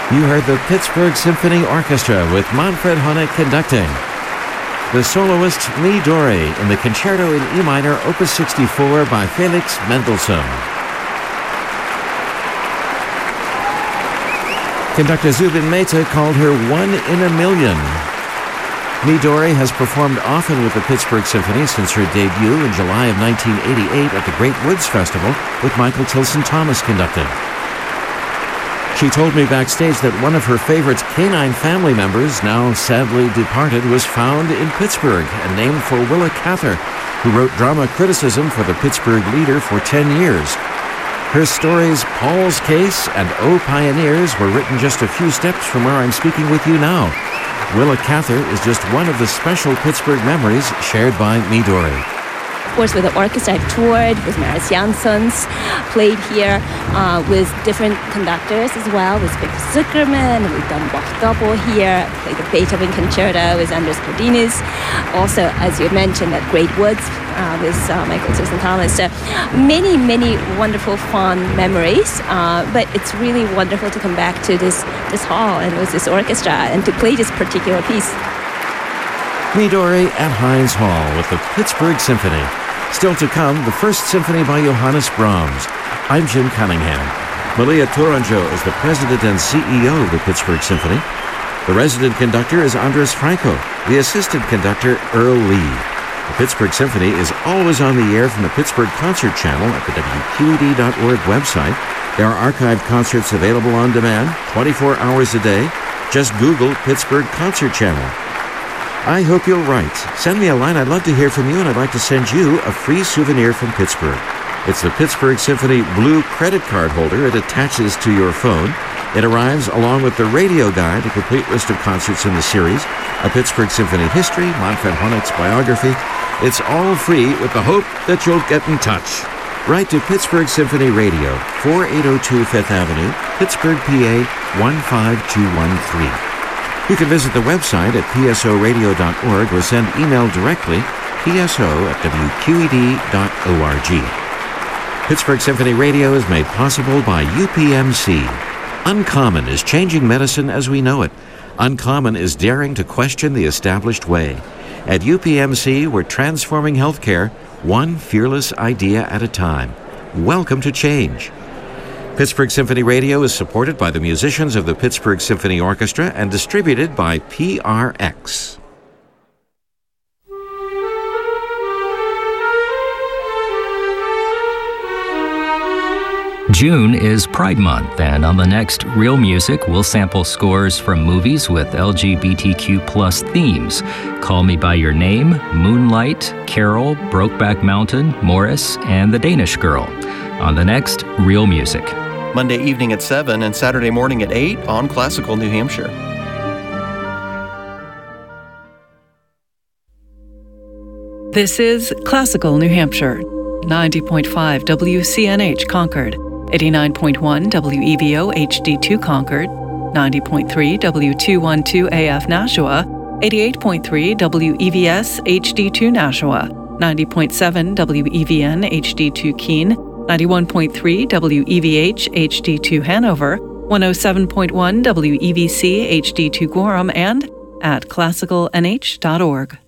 You heard the Pittsburgh Symphony Orchestra with Manfred Honeck conducting. The soloist Lee Dorey in the Concerto in E minor, Opus 64 by Felix Mendelssohn. Conductor Zubin Mehta called her one in a million. Lee Dorey has performed often with the Pittsburgh Symphony since her debut in July of 1988 at the Great Woods Festival with Michael Tilson Thomas conducting. She told me backstage that one of her favorite canine family members, now sadly departed, was found in Pittsburgh and named for Willa Cather, who wrote drama criticism for the Pittsburgh Leader for 10 years. Her stories Paul's Case and Oh Pioneers were written just a few steps from where I'm speaking with you now. Willa Cather is just one of the special Pittsburgh memories shared by Lee Dorey. Of course, with the orchestra, I've toured with Mariss Jansons, played here with different conductors as well, with Victor Zuckerman. We've done Bach Double here, played the Beethoven Concerto with Andres Cardenas. Also, as you mentioned, at Great Woods with Michael Tilson Thomas. So many, many wonderful, fond memories. But it's really wonderful to come back to this hall and with this orchestra and to play this particular piece. Lee Dorey at Heinz Hall with the Pittsburgh Symphony. Still to come, the First Symphony by Johannes Brahms. I'm Jim Cunningham. Malia Tourangeau is the president and CEO of the Pittsburgh Symphony. The resident conductor is Andres Franco, the assistant conductor Earl Lee. The Pittsburgh Symphony is always on the air from the Pittsburgh Concert Channel at the WQED.org website. There are archived concerts available on demand 24 hours a day. Just Google Pittsburgh Concert Channel. I hope you'll write. Send me a line. I'd love to hear from you, and I'd like to send you a free souvenir from Pittsburgh. It's the Pittsburgh Symphony Blue credit card holder. It attaches to your phone. It arrives along with the radio guide, a complete list of concerts in the series, a Pittsburgh Symphony history, Manfred Honeck's biography. It's all free with the hope that you'll get in touch. Write to Pittsburgh Symphony Radio, 4802 Fifth Avenue, Pittsburgh, PA 15213. You can visit the website at psoradio.org or send email directly, pso@wqed.org. Pittsburgh Symphony Radio is made possible by UPMC. Uncommon is changing medicine as we know it. Uncommon is daring to question the established way. At UPMC, we're transforming healthcare one fearless idea at a time. Welcome to change. Pittsburgh Symphony Radio is supported by the musicians of the Pittsburgh Symphony Orchestra and distributed by PRX. June is Pride Month, and on the next Real Music, we'll sample scores from movies with LGBTQ+ themes. Call Me By Your Name, Moonlight, Carol, Brokeback Mountain, Morris, and The Danish Girl. On the next Real Music. Monday evening at 7 and Saturday morning at 8 on Classical New Hampshire. This is Classical New Hampshire, 90.5 WCNH Concord, 89.1 WEVO HD2 Concord, 90.3 W212 AF Nashua, 88.3 WEVS HD2 Nashua, 90.7 WEVN HD2 Keene, 91.3 WEVH HD2 Hanover, 107.1 WEVC HD2 Gorham, and at classicalnh.org.